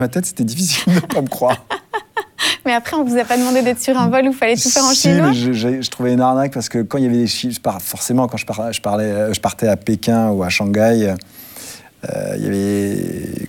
Ma tête, c'était difficile de ne pas me croire. Mais après, on vous a pas demandé d'être sur un vol où il fallait tout faire en chinois? Si, mais je trouvais une arnaque parce que quand il y avait des chiffres, forcément, quand je partais à Pékin ou à Shanghai, il y avait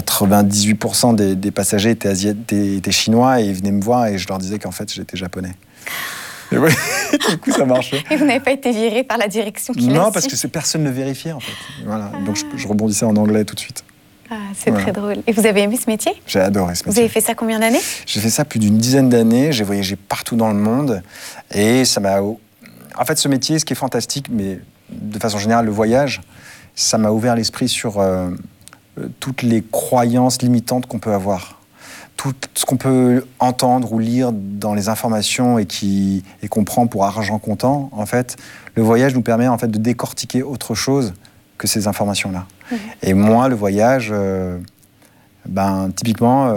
98% des passagers étaient chinois et ils venaient me voir et je leur disais qu'en fait, j'étais japonais. Et ouais, du coup, ça marchait. Et vous n'avez pas été viré par la direction qui l'a Non, su? parce que personne ne le vérifiait, en fait. Voilà. Donc, je rebondissais en anglais tout de suite. Ah, c'est très drôle. Et vous avez aimé ce métier? J'ai adoré ce métier. Vous avez fait ça combien d'années? J'ai fait ça plus d'une dizaine d'années. J'ai voyagé partout dans le monde. Et ça m'a... En fait, ce métier, ce qui est fantastique, mais de façon générale, le voyage, ça m'a ouvert l'esprit sur toutes les croyances limitantes qu'on peut avoir. Tout ce qu'on peut entendre ou lire dans les informations et qu'on prend pour argent comptant, en fait, le voyage nous permet en fait de décortiquer autre chose que ces informations-là. Mmh. Et moi, le voyage, typiquement,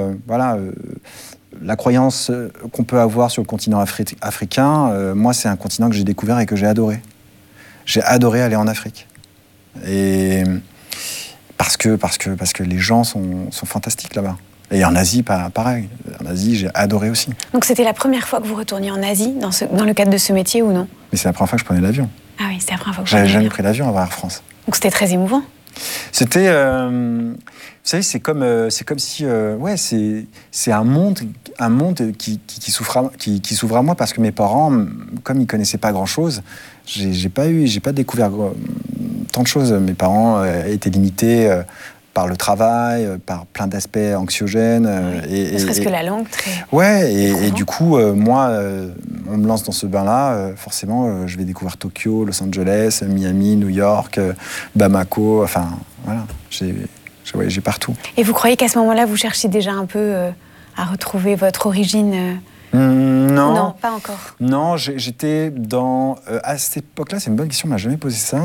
la croyance qu'on peut avoir sur le continent africain, moi, c'est un continent que j'ai découvert et que j'ai adoré. J'ai adoré aller en Afrique. Et parce que les gens sont fantastiques là-bas. Et en Asie, pareil. En Asie, j'ai adoré aussi. Donc c'était la première fois que vous retourniez en Asie, dans le cadre de ce métier, ou non? Mais c'est la première fois que je prenais l'avion. Ah oui, c'était la première fois que j'avais jamais pris l'avion avant Air France. Donc c'était très émouvant. C'était, vous savez, c'est comme si, c'est un monde qui s'ouvre à moi parce que mes parents, comme ils connaissaient pas grand-chose, j'ai pas découvert tant de choses. Mes parents étaient limités par le travail, par plein d'aspects anxiogènes. Ne serait-ce que la langue, très... Ouais, et du coup, moi, on me lance dans ce bain-là, forcément, je vais découvrir Tokyo, Los Angeles, Miami, New York, Bamako, enfin, voilà, j'ai voyagé partout. Et vous croyez qu'à ce moment-là, vous cherchiez déjà un peu à retrouver votre origine Non. Non, pas encore. Non, j'étais dans... à cette époque-là, c'est une bonne question, on m'a jamais posé ça.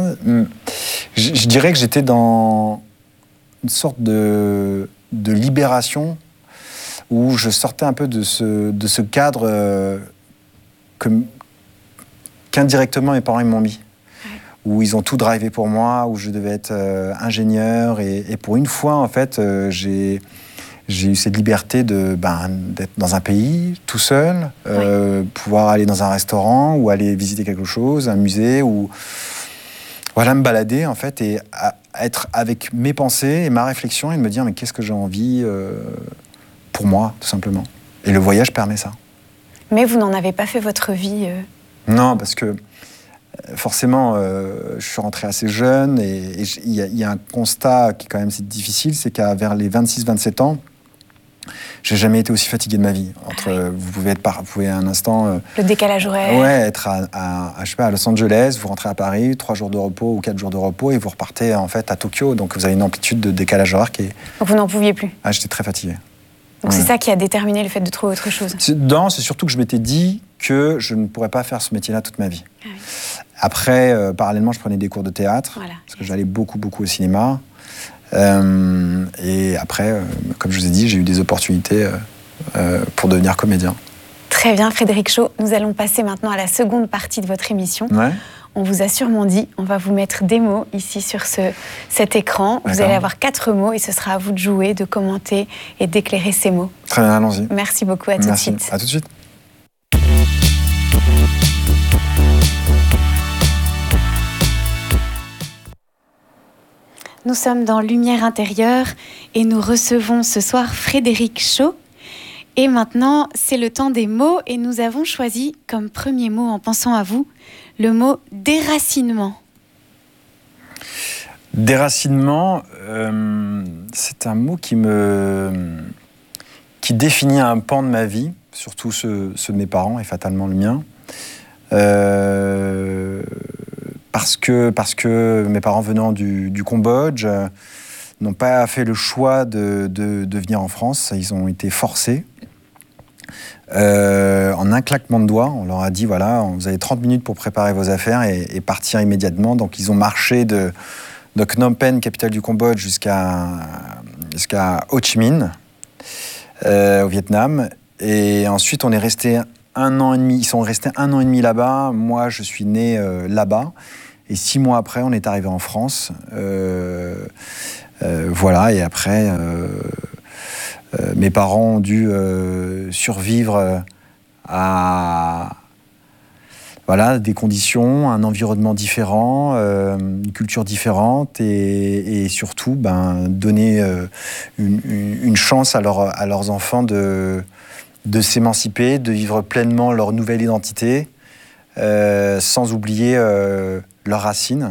Je dirais que j'étais dans une sorte de libération où je sortais un peu de ce cadre qu'indirectement mes parents ils m'ont mis. Ouais. Où ils ont tout drivé pour moi, où je devais être ingénieur. Et pour une fois, en fait, j'ai eu cette liberté d'être dans un pays, tout seul, pouvoir aller dans un restaurant ou aller visiter quelque chose, un musée, ou voilà, me balader, en fait, et être avec mes pensées et ma réflexion et de me dire mais qu'est-ce que j'ai envie pour moi, tout simplement. Et le voyage permet ça. Mais vous n'en avez pas fait votre vie Non, parce que forcément, je suis rentré assez jeune et il y a un constat qui est quand même difficile, c'est qu'à vers les 26-27 ans, j'ai jamais été aussi fatigué de ma vie. Vous pouvez un instant... le décalage horaire. Ouais, être à Los Angeles, vous rentrez à Paris, 3 jours de repos ou 4 jours de repos, et vous repartez en fait à Tokyo. Donc vous avez une amplitude de décalage horaire qui est... Donc vous n'en pouviez plus. Ah, j'étais très fatigué. Donc c'est ça qui a déterminé le fait de trouver autre chose. Non, c'est surtout que je m'étais dit que je ne pourrais pas faire ce métier-là toute ma vie. Ah oui. Après, parallèlement, je prenais des cours de théâtre, parce que j'allais beaucoup au cinéma. Et après, comme je vous ai dit, j'ai eu des opportunités pour devenir comédien. Très bien, Frédéric Shaw. Nous allons passer maintenant à la seconde partie de votre émission. Ouais. On vous a sûrement dit, on va vous mettre des mots ici sur cet écran. Vous allez avoir 4 mots et ce sera à vous de jouer, de commenter et d'éclairer ces mots. Très bien, allons-y. Merci beaucoup, à tout de suite. À tout de suite. Nous sommes dans Lumière intérieure et nous recevons ce soir Frédéric Shaw. Et maintenant, c'est le temps des mots et nous avons choisi comme premier mot, en pensant à vous, le mot déracinement. Déracinement, c'est un mot qui définit un pan de ma vie, surtout ceux de mes parents et fatalement le mien. Parce que mes parents venant du Cambodge n'ont pas fait le choix de venir en France, ils ont été forcés. En un claquement de doigts, on leur a dit voilà, vous avez 30 minutes pour préparer vos affaires et partir immédiatement. Donc ils ont marché de Phnom Penh, capitale du Cambodge, jusqu'à Ho Chi Minh, au Vietnam. Et ensuite, on est resté 1 an et demi. Ils sont restés 1 an et demi là-bas. Moi, je suis né là-bas. Et 6 mois après, on est arrivé en France. Voilà. Et après, Mes parents ont dû survivre à des conditions, un environnement différent, une culture différente et surtout donner une chance à leurs enfants de s'émanciper, de vivre pleinement leur nouvelle identité, sans oublier leurs racines.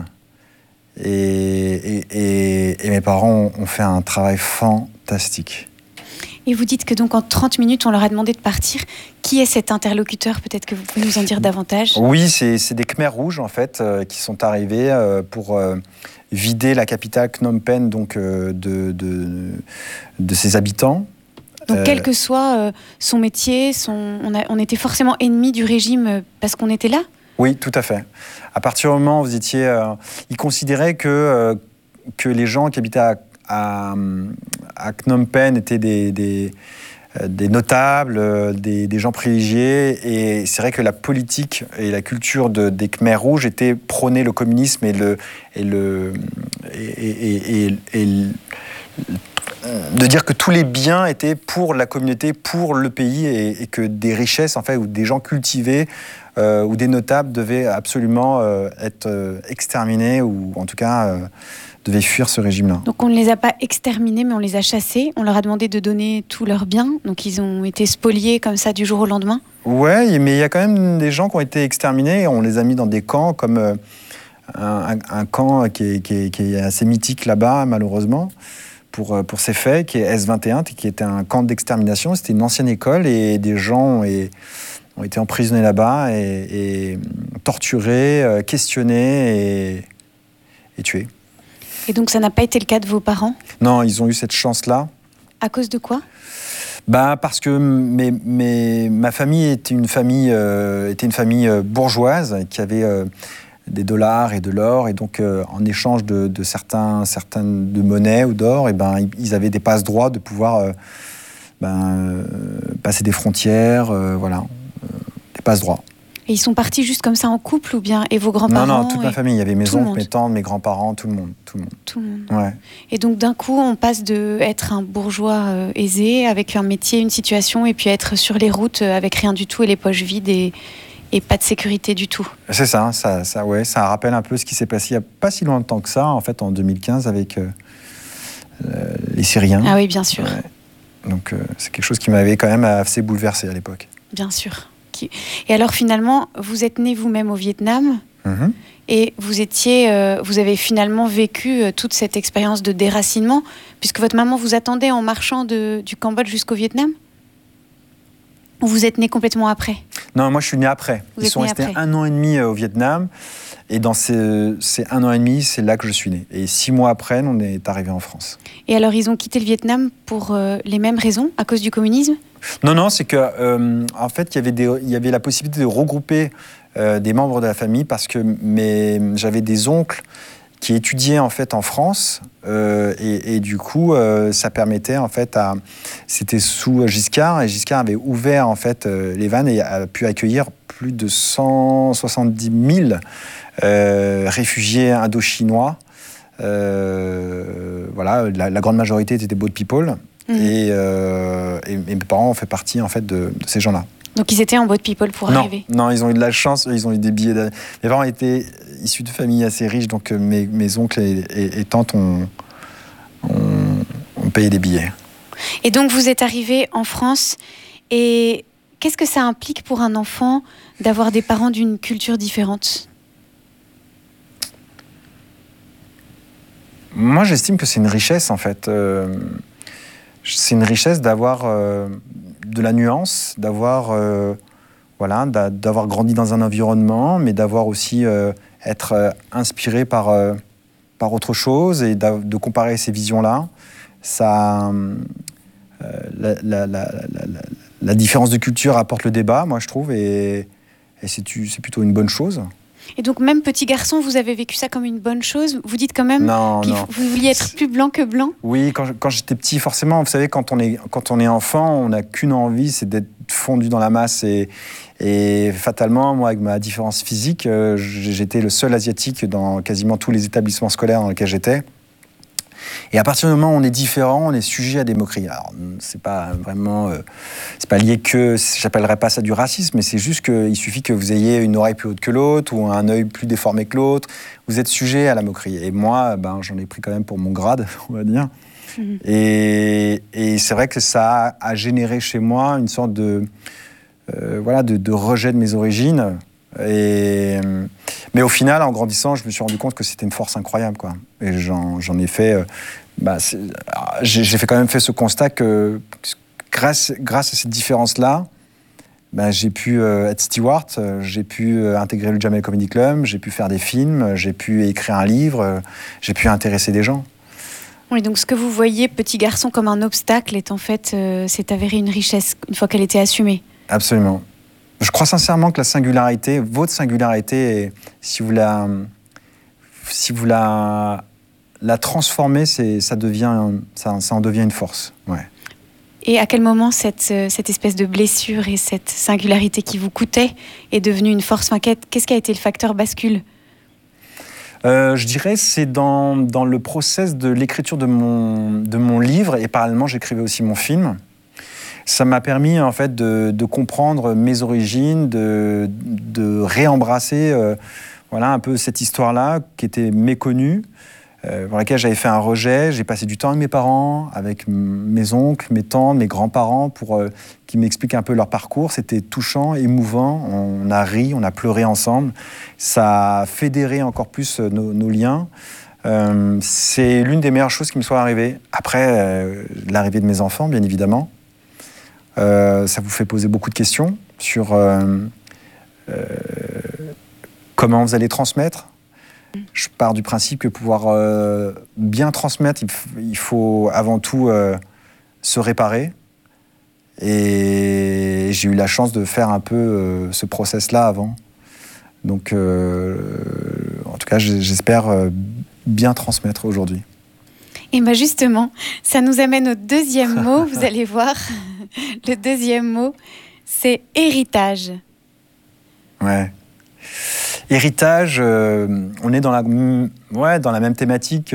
Et mes parents ont fait un travail fantastique. Et vous dites que donc en 30 minutes, on leur a demandé de partir. Qui est cet interlocuteur? Peut-être que vous pouvez nous en dire davantage. Oui, c'est des Khmers rouges, en fait, qui sont arrivés pour vider la capitale Phnom Penh donc, de ses habitants. Donc, quel que soit son métier, on était forcément ennemis du régime parce qu'on était là? Oui, tout à fait. À partir du moment où vous étiez... ils considéraient que les gens qui habitaient à Phnom Penh étaient des notables, des gens privilégiés. Et c'est vrai que la politique et la culture des Khmers rouges étaient prôner le communisme de dire que tous les biens étaient pour la communauté, pour le pays, et que des richesses, en fait, ou des gens cultivés ou des notables devaient absolument être exterminés, ou en tout cas devaient fuir ce régime-là. Donc on ne les a pas exterminés, mais on les a chassés. On leur a demandé de donner tous leurs biens. Donc ils ont été spoliés comme ça du jour au lendemain. Ouais, mais il y a quand même des gens qui ont été exterminés. On les a mis dans des camps comme un camp qui est assez mythique là-bas, malheureusement, pour ces faits, qui est S21, qui était un camp d'extermination. C'était une ancienne école et des gens ont été emprisonnés là-bas et torturés, questionnés et tués. Et donc ça n'a pas été le cas de vos parents? Non, ils ont eu cette chance-là. À cause de quoi? Parce que ma famille était une famille bourgeoise qui avait des dollars et de l'or, et donc en échange de certaines de monnaie ou d'or, ils avaient des passe-droits de pouvoir passer des frontières, des passe-droits. Et ils sont partis juste comme ça en couple ou bien? Et vos grands-parents? Non, toute ma famille. Il y avait mes oncles, mes tantes, mes grands-parents, tout le monde. Ouais. Et donc d'un coup, on passe d'être un bourgeois aisé, avec un métier, une situation, et puis être sur les routes avec rien du tout et les poches vides et pas de sécurité du tout. C'est ça rappelle un peu ce qui s'est passé il n'y a pas si longtemps que ça, en fait, en 2015, avec les Syriens. Ah oui, bien sûr. Ouais. Donc c'est quelque chose qui m'avait quand même assez bouleversé à l'époque. Bien sûr. Et alors finalement, vous êtes né vous-même au Vietnam, et vous avez finalement vécu toute cette expérience de déracinement, puisque votre maman vous attendait en marchant du Cambodge jusqu'au Vietnam? Ou vous êtes né complètement après? Non, moi je suis né après. Ils sont restés 1 an et demi au Vietnam, et dans ces 1 an et demi, c'est là que je suis né. Et 6 mois après, on est arrivé en France. Et alors ils ont quitté le Vietnam pour les mêmes raisons, à cause du communisme? Non, c'est que en fait, il y avait la possibilité de regrouper des membres de la famille, parce que j'avais des oncles qui étudiaient en fait en France, et du coup ça permettait en fait c'était sous Giscard, et Giscard avait ouvert en fait les vannes et a pu accueillir plus de 170 000 réfugiés indochinois. La grande majorité étaient des boat people. Et mes parents ont fait partie en fait de ces gens-là. Donc ils étaient en boat people pour arriver? Non, ils ont eu de la chance, ils ont eu des billets. Mes parents étaient issus de familles assez riches, donc mes oncles et tantes ont payé des billets. Et donc vous êtes arrivé en France, et qu'est-ce que ça implique pour un enfant d'avoir des parents d'une culture différente? Moi, j'estime que c'est une richesse, en fait. C'est une richesse d'avoir de la nuance, d'avoir grandi dans un environnement, mais d'avoir aussi être inspiré par autre chose, et de comparer ces visions-là. La différence de culture apporte le débat, moi je trouve, et c'est plutôt une bonne chose. Et donc même petit garçon, vous avez vécu ça comme une bonne chose? Vous dites quand même que vous vouliez être plus blanc que blanc? Oui, quand j'étais petit, forcément, vous savez, quand on est enfant, on n'a qu'une envie, c'est d'être fondu dans la masse, et fatalement, moi, avec ma différence physique, j'étais le seul asiatique dans quasiment tous les établissements scolaires dans lesquels j'étais. Et à partir du moment où on est différent, on est sujet à des moqueries. Alors, c'est pas vraiment, c'est pas lié que, j'appellerais pas ça du racisme, mais c'est juste qu'il suffit que vous ayez une oreille plus haute que l'autre ou un œil plus déformé que l'autre. Vous êtes sujet à la moquerie. Et moi, j'en ai pris quand même pour mon grade, on va dire. Et c'est vrai que ça a généré chez moi une sorte de rejet de mes origines. Mais au final, en grandissant, je me suis rendu compte que c'était une force incroyable, quoi. Et j'en ai fait... j'ai quand même fait ce constat que grâce à cette différence-là, j'ai pu être steward, j'ai pu intégrer le Jamel Comedy Club, j'ai pu faire des films, j'ai pu écrire un livre, j'ai pu intéresser des gens. Oui, donc ce que vous voyez, petit garçon, comme un obstacle, est en fait, s'est avéré une richesse une fois qu'elle était assumée. Absolument. Je crois sincèrement que la singularité, votre singularité, si vous la transformez, ça en devient une force. Ouais. Et à quel moment cette espèce de blessure et cette singularité qui vous coûtait est devenue une force? Qu'est-ce qui a été le facteur bascule? Je dirais c'est dans le process de l'écriture de mon livre, et parallèlement j'écrivais aussi mon film. Ça m'a permis en fait de comprendre mes origines, de réembrasser un peu cette histoire-là qui était méconnue, pour laquelle j'avais fait un rejet. J'ai passé du temps avec mes parents, avec mes oncles, mes tantes, mes grands-parents pour qu'ils m'expliquent un peu leur parcours. C'était touchant, émouvant. On a ri, on a pleuré ensemble. Ça a fédéré encore plus nos liens. C'est l'une des meilleures choses qui me soit arrivée. Après l'arrivée de mes enfants, bien évidemment. Ça vous fait poser beaucoup de questions sur comment vous allez transmettre. Je pars du principe que pour pouvoir bien transmettre, il faut avant tout se réparer. Et j'ai eu la chance de faire un peu ce process-là avant. Donc, en tout cas, j'espère bien transmettre aujourd'hui. Et bien justement, ça nous amène au deuxième mot, vous allez voir. Le deuxième mot, c'est héritage. Ouais. Héritage, on est dans la même thématique.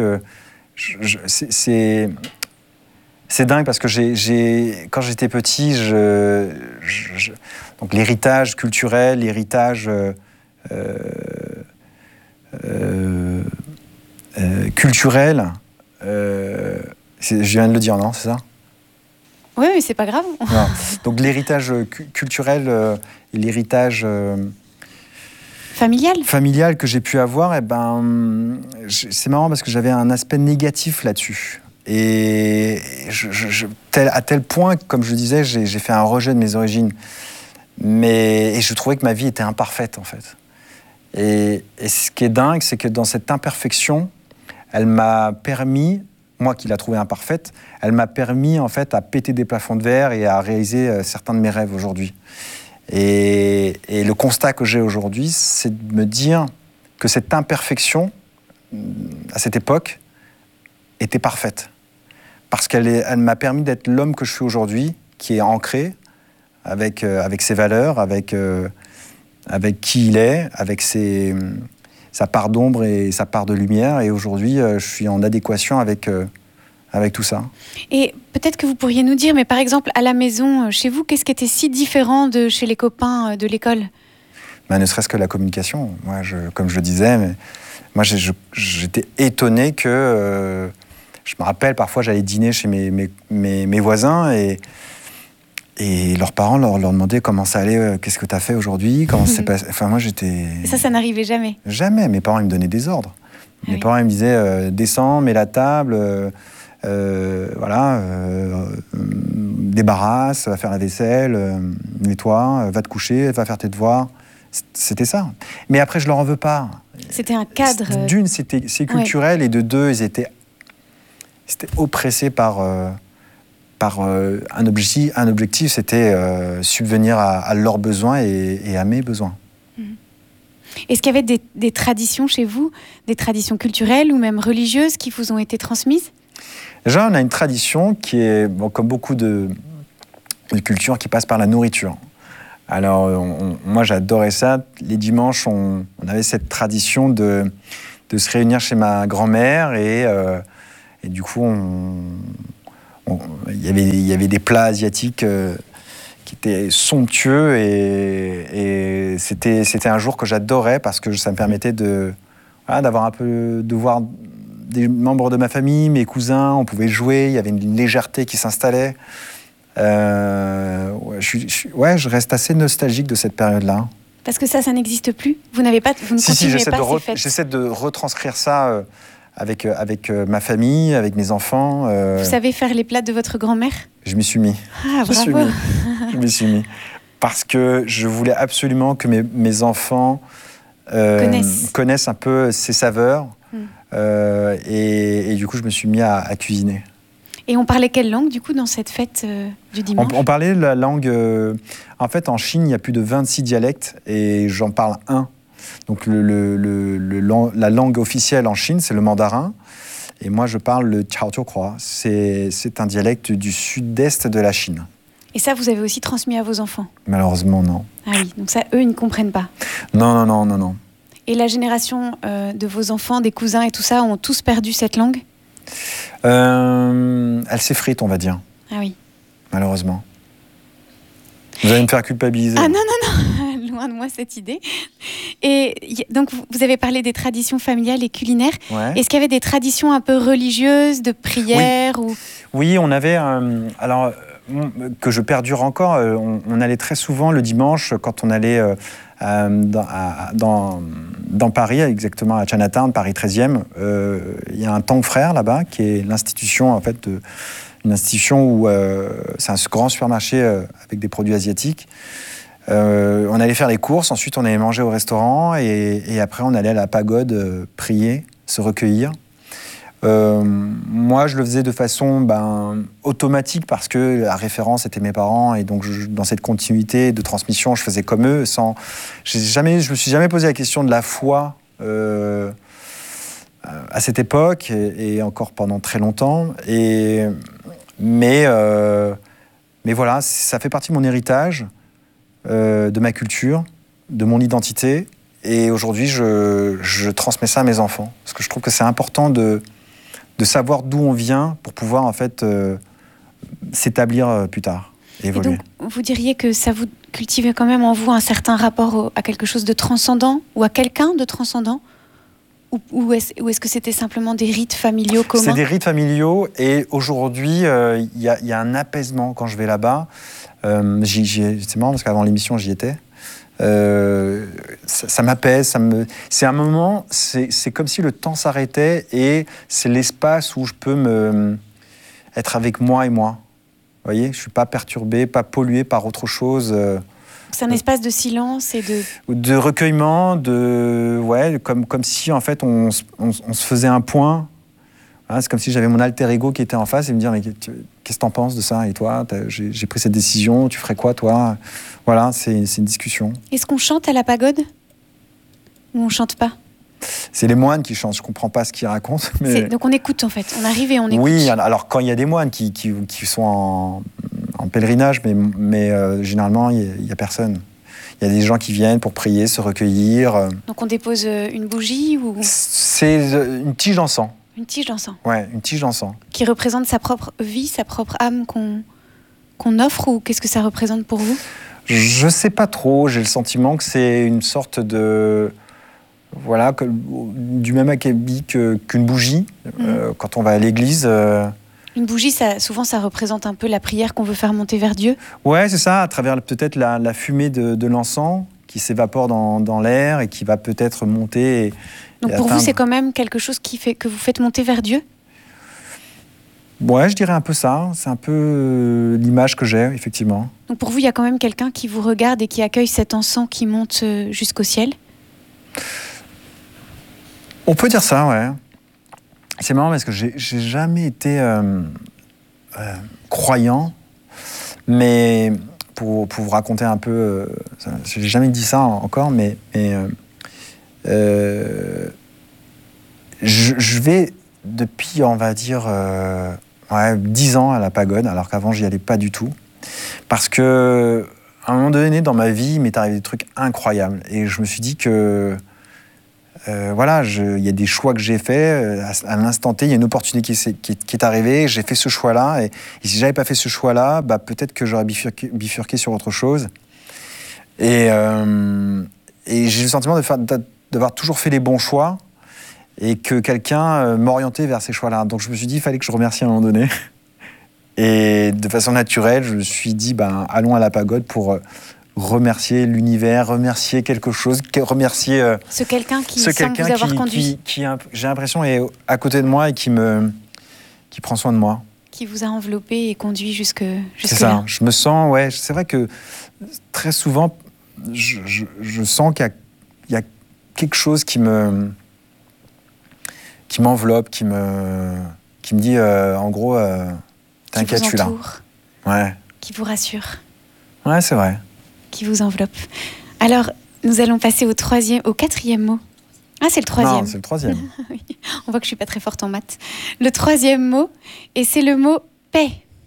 C'est dingue parce que quand j'étais petit, donc l'héritage culturel, l'héritage culturel, je viens de le dire, non, c'est ça? Oui, mais c'est pas grave. Non. Donc l'héritage culturel et l'héritage familial que j'ai pu avoir, c'est marrant parce que j'avais un aspect négatif là-dessus. Et à tel point, comme je disais, j'ai fait un rejet de mes origines. Et je trouvais que ma vie était imparfaite, en fait. Et ce qui est dingue, c'est que dans cette imperfection, elle m'a permis, moi qui la trouvais imparfaite, elle m'a permis en fait à péter des plafonds de verre et à réaliser certains de mes rêves aujourd'hui. Et le constat que j'ai aujourd'hui, c'est de me dire que cette imperfection, à cette époque, était parfaite. Parce qu'elle m'a permis d'être l'homme que je suis aujourd'hui, qui est ancré avec ses valeurs, avec qui il est, avec sa part d'ombre et sa part de lumière. Et aujourd'hui, je suis en adéquation avec tout ça. Et peut-être que vous pourriez nous dire, mais par exemple, à la maison, chez vous, qu'est-ce qui était si différent de chez les copains de l'école? Ne serait-ce que la communication. Moi, comme je le disais, moi, j'étais étonné que... je me rappelle, parfois, j'allais dîner chez mes voisins et leurs parents leur demandaient comment ça allait, qu'est-ce que tu as fait aujourd'hui, comment ça s'est passé. Enfin, moi, j'étais... Ça n'arrivait jamais? Jamais. Mes parents, ils me donnaient des ordres. Mes parents, ils me disaient, descends, mets la table... débarrasse, va faire la vaisselle, nettoie, va te coucher, va faire tes devoirs. C'était ça. Mais après, je leur en veux pas. C'était un cadre. D'une, c'est culturel, et de deux, ils étaient oppressés par un objectif, c'était subvenir à leurs besoins et à mes besoins. Est-ce qu'il y avait des traditions chez vous, des traditions culturelles ou même religieuses qui vous ont été transmises? Déjà, on a une tradition qui est, comme beaucoup de cultures, qui passe par la nourriture. Alors, moi, j'adorais ça. Les dimanches, on avait cette tradition de se réunir chez ma grand-mère et Et du coup, il y avait des plats asiatiques qui étaient somptueux et c'était un jour que j'adorais parce que ça me permettait d'avoir un peu, de voir des membres de ma famille, mes cousins, on pouvait jouer, il y avait une légèreté qui s'installait. Je reste assez nostalgique de cette période-là. Parce que ça n'existe plus. Vous n'avez pas, vous ne continuez pas ces fêtes. J'essaie de retranscrire ça avec ma famille, avec mes enfants. Vous savez faire les plats de votre grand-mère ? Je m'y suis mis. Ah, bravo. Je m'y suis mis. Parce que je voulais absolument que mes enfants connaissent un peu ces saveurs. Et du coup, je me suis mis à cuisiner. Et on parlait quelle langue, du coup, dans cette fête du dimanche ? On parlait la langue... en fait, en Chine, il y a plus de 26 dialectes et j'en parle un. Donc, la langue officielle en Chine, c'est le mandarin. Et moi, je parle le Chaojiuhua. C'est un dialecte du sud-est de la Chine. Et ça, vous avez aussi transmis à vos enfants ? Malheureusement, non. Ah oui, donc ça, eux, ils ne comprennent pas. Non. Et la génération de vos enfants, des cousins et tout ça, ont tous perdu cette langue ? Elle s'effrite, on va dire. Ah oui. Malheureusement. Vous allez me faire culpabiliser. Ah non. Loin de moi cette idée. Et donc, vous avez parlé des traditions familiales et culinaires. Ouais. Est-ce qu'il y avait des traditions un peu religieuses, de prières Oui, on avait... que je perdure encore, on allait très souvent le dimanche, quand on allait dans Paris, exactement à Chinatown, Paris 13e, il y a un Tang Frères là-bas, qui est l'institution, en fait, une institution où c'est un grand supermarché avec des produits asiatiques. On allait faire les courses, ensuite on allait manger au restaurant et après on allait à la pagode prier, se recueillir. Moi, je le faisais de façon automatique parce que la référence était mes parents et donc dans cette continuité de transmission, je faisais comme eux. Je me suis jamais posé la question de la foi à cette époque et encore pendant très longtemps. Mais voilà, ça fait partie de mon héritage, de ma culture, de mon identité. Et aujourd'hui, je transmets ça à mes enfants parce que je trouve que c'est important de savoir d'où on vient pour pouvoir en fait s'établir plus tard et évoluer. Et donc, vous diriez que ça vous cultive quand même en vous un certain rapport à quelque chose de transcendant ou à quelqu'un de transcendant ou est-ce que c'était simplement des rites familiaux communs ? C'est des rites familiaux et aujourd'hui, il y a un apaisement quand je vais là-bas. C'est marrant parce qu'avant l'émission, j'y étais. Ça m'apaise, c'est un moment, c'est comme si le temps s'arrêtait et c'est l'espace où je peux être avec moi et moi. Vous voyez, je ne suis pas perturbé, pas pollué par autre chose. C'est un espace de silence et de recueillement, comme si en fait on se faisait un point. Hein, c'est comme si j'avais mon alter ego qui était en face et me dire mais qu'est-ce que t'en penses de ça et toi j'ai pris cette décision, tu ferais quoi toi ? Voilà, c'est une discussion. Est-ce qu'on chante à la pagode ou on chante pas ? C'est les moines qui chantent, je comprends pas ce qu'ils racontent. Mais... Donc on écoute en fait, on arrive et on écoute. Oui, alors quand il y a des moines qui sont en pèlerinage, mais généralement il y a personne. Il y a des gens qui viennent pour prier, se recueillir. Donc on dépose une bougie ou... C'est une tige d'encens. Une tige d'encens. Ouais, une tige d'encens. Qui représente sa propre vie, sa propre âme qu'on offre ou qu'est-ce que ça représente pour vous ? Je sais pas trop, j'ai le sentiment que c'est une sorte de... Voilà, du même acabit qu'une bougie, quand on va à l'église. Une bougie, souvent ça représente un peu la prière qu'on veut faire monter vers Dieu. Ouais, c'est ça, à travers peut-être la fumée de l'encens qui s'évapore dans l'air et qui va peut-être monter... Donc pour vous, c'est quand même quelque chose qui fait que vous faites monter vers Dieu ? Ouais, je dirais un peu ça. C'est un peu l'image que j'ai, effectivement. Donc pour vous, il y a quand même quelqu'un qui vous regarde et qui accueille cet encens qui monte jusqu'au ciel ? On peut dire ça, ouais. C'est marrant parce que j'ai jamais été croyant, mais pour vous raconter un peu, j'ai jamais dit ça encore, mais je vais depuis, on va dire, 10 ans à la pagode, alors qu'avant, j'y allais pas du tout. Parce que, à un moment donné, dans ma vie, il m'est arrivé des trucs incroyables. Et je me suis dit que voilà, il y a des choix que j'ai faits à l'instant T. Il y a une opportunité qui est arrivée. J'ai fait ce choix-là. Et si j'avais pas fait ce choix-là, peut-être que j'aurais bifurqué sur autre chose. Et j'ai le sentiment d'avoir toujours fait les bons choix et que quelqu'un m'orientait vers ces choix-là. Donc je me suis dit, il fallait que je remercie à un moment donné. Et de façon naturelle, je me suis dit, allons à la pagode pour remercier l'univers, remercier quelque chose, remercier ce quelqu'un qui semble vous avoir conduit. Qui j'ai l'impression est à côté de moi et qui prend soin de moi. Qui vous a enveloppé et conduit jusque c'est ça. Là. Je me sens, c'est vrai que très souvent, je sens qu'il y a quelque chose qui m'enveloppe, qui me dit, en gros, t'inquiète, je suis là. Ouais. Qui vous rassure. Ouais, c'est vrai. Qui vous enveloppe. Alors, nous allons passer au 4e mot. Ah, c'est le 3e. Non, c'est le 3e. Oui. On voit que je suis pas très forte en maths. Le 3e mot, et c'est le mot paix.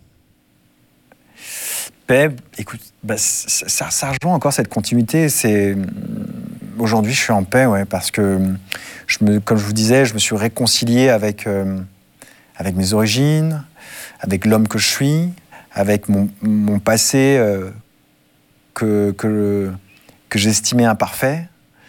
Paix, écoute, ça rejoint encore cette continuité. Aujourd'hui, je suis en paix, parce que, comme je vous disais, je me suis réconcilié avec mes origines, avec l'homme que je suis, avec mon passé que j'estimais imparfait.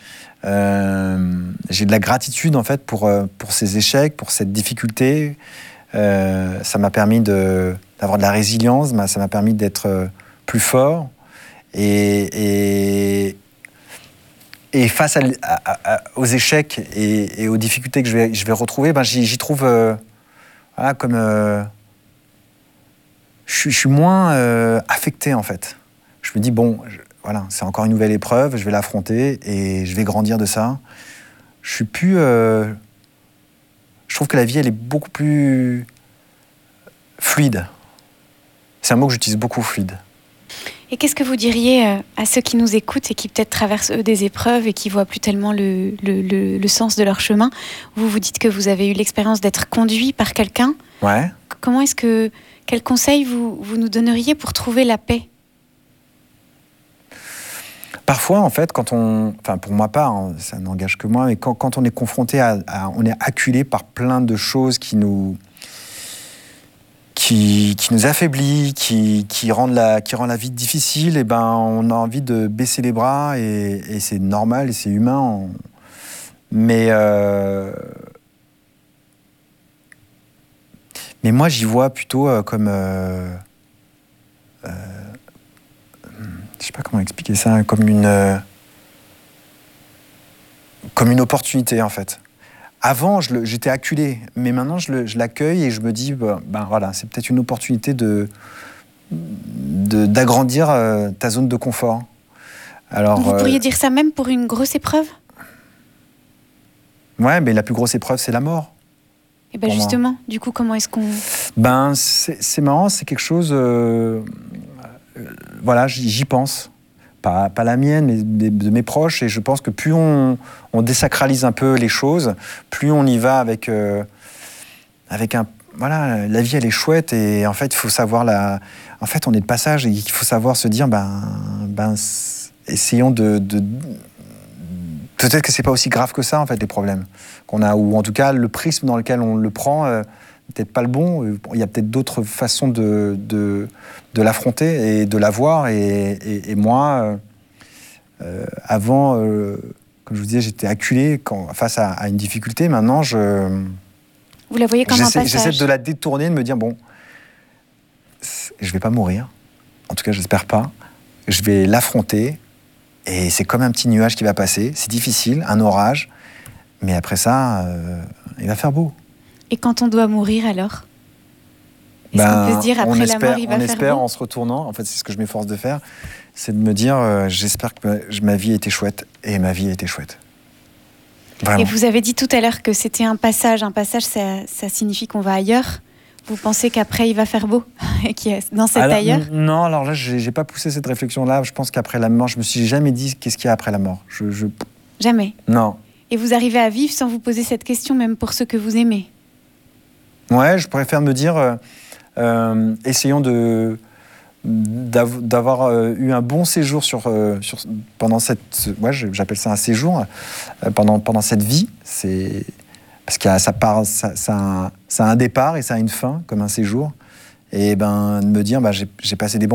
J'ai de la gratitude en fait pour ces échecs, pour cette difficulté. Ça m'a permis d'avoir de la résilience, ça m'a permis d'être plus fort. Et face aux échecs et aux difficultés que je vais retrouver, j'y trouve comme je suis moins affecté en fait. Je me dis voilà, c'est encore une nouvelle épreuve, je vais l'affronter et je vais grandir de ça. Je suis plus. Je trouve que la vie, elle est beaucoup plus fluide. C'est un mot que j'utilise beaucoup, fluide. Et qu'est-ce que vous diriez à ceux qui nous écoutent et qui peut-être traversent eux des épreuves et qui voient plus tellement le sens de leur chemin? Vous dites que vous avez eu l'expérience d'être conduit par quelqu'un. Ouais. Quel conseil vous nous donneriez pour trouver la paix? Parfois, en fait, pour ma part, ça n'engage que moi, mais quand on est confronté on est acculé par plein de choses qui nous affaiblit, qui rend la vie difficile, et on a envie de baisser les bras et c'est normal et c'est humain. Mais moi, j'y vois plutôt comme je sais pas comment expliquer ça, comme une opportunité en fait. Avant, j'étais acculé, mais maintenant je l'accueille et je me dis, voilà, c'est peut-être une opportunité d'agrandir ta zone de confort. Alors, vous pourriez dire ça même pour une grosse épreuve? Ouais, mais la plus grosse épreuve, c'est la mort. Et justement, du coup, comment est-ce qu'on... C'est marrant, c'est quelque chose... voilà, j'y pense. Pas la mienne, mais de mes proches. Et je pense que plus on désacralise un peu les choses, plus on y va avec un... Voilà, la vie, elle est chouette. Et en fait, il faut savoir En fait, on est de passage et il faut savoir se dire, essayons de... Peut-être que c'est pas aussi grave que ça, en fait, les problèmes qu'on a. Ou en tout cas, le prisme dans lequel on le prend... peut-être pas le bon, il y a peut-être d'autres façons de l'affronter et de la voir. Et moi, avant, comme je vous disais, j'étais acculé face à une difficulté. Maintenant, vous la voyez comme un passage. J'essaie de la détourner, de me dire, je vais pas mourir. En tout cas, j'espère pas. Je vais l'affronter. Et c'est comme un petit nuage qui va passer. C'est difficile, un orage. Mais après ça, il va faire beau. Et quand on doit mourir, alors? Est-ce qu'on peut se dire, après la mort, il va faire beau? On espère, en se retournant, en fait, c'est ce que je m'efforce de faire, c'est de me dire, j'espère que ma vie a été chouette, et ma vie a été chouette. Vraiment. Et vous avez dit tout à l'heure que c'était un passage. Un passage, ça signifie qu'on va ailleurs. Vous pensez qu'après, il va faire beau et qu'il y a dans cet ailleurs? Non, alors là, j'ai pas poussé cette réflexion-là. Je pense qu'après la mort, je me suis jamais dit qu'est-ce qu'il y a après la mort. Jamais? Non. Et vous arrivez à vivre sans vous poser cette question, même pour ceux que vous aimez? Ouais, je préfère me dire, essayons de d'avoir eu un bon séjour pendant cette... Ouais, j'appelle ça un séjour, pendant cette vie. Parce que ça a un départ et ça a une fin, comme un séjour. Et de me dire, j'ai passé des bons